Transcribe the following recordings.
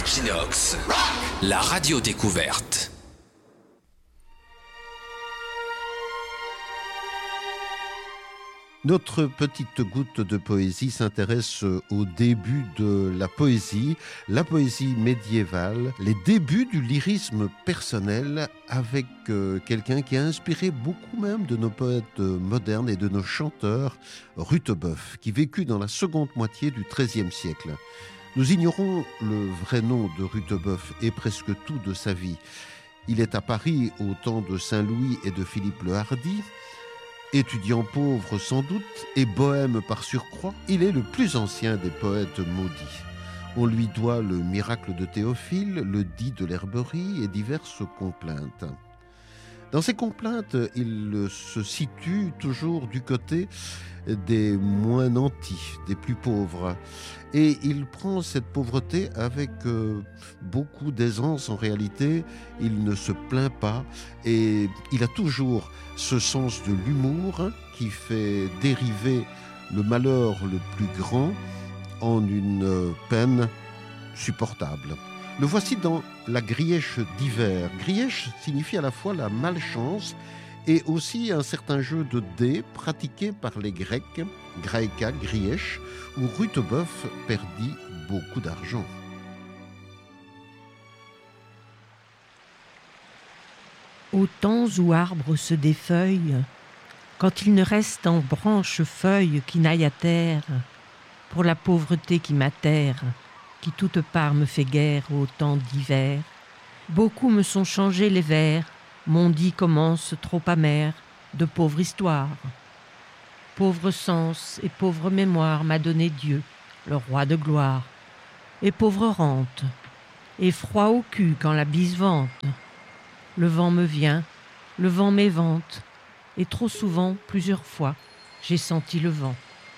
Equinox, la radio découverte. Notre petite goutte de poésie s'intéresse au début de la poésie médiévale, les débuts du lyrisme personnel avec quelqu'un qui a inspiré beaucoup même de nos poètes modernes et de nos chanteurs, Rutebeuf, qui vécut dans la seconde moitié du XIIIe siècle. Nous ignorons le vrai nom de Rutebeuf et presque tout de sa vie. Il est à Paris au temps de Saint-Louis et de Philippe le Hardi. Étudiant pauvre sans doute et bohème par surcroît, il est le plus ancien des poètes maudits. On lui doit le miracle de Théophile, le dit de l'Herberie et diverses complaintes. Dans ces complaintes, il se situe toujours du côté des moins nantis, des plus pauvres. Et il prend cette pauvreté avec beaucoup d'aisance en réalité. Il ne se plaint pas et il a toujours ce sens de l'humour qui fait dériver le malheur le plus grand en une peine supportable. Le voici dans la Grièche d'hiver. Grièche signifie à la fois la malchance et aussi un certain jeu de dés pratiqué par les Grecs, Graeca, Grièche, où Rutebeuf perdit beaucoup d'argent. Aux temps où arbre se défeuille, quand il ne reste en branche feuille qui n'aille à terre, pour la pauvreté qui m'atterre, qui toute part me fait guerre au temps d'hiver, beaucoup me sont changés les vers, mon dit commence trop amer, de pauvre histoire. Pauvre sens et pauvre mémoire m'a donné Dieu, le roi de gloire, et pauvre rente, et froid au cul quand la bise vente. Le vent me vient, le vent m'évente, et trop souvent, plusieurs fois, j'ai senti le vent.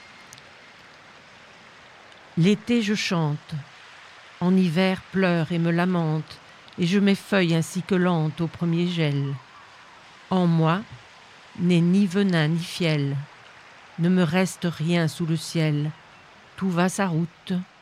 L'été je chante, en hiver pleure et me lamente, et je m'effeuille ainsi que lente au premier gel. En moi n'est ni venin ni fiel, ne me reste rien sous le ciel, tout va sa route,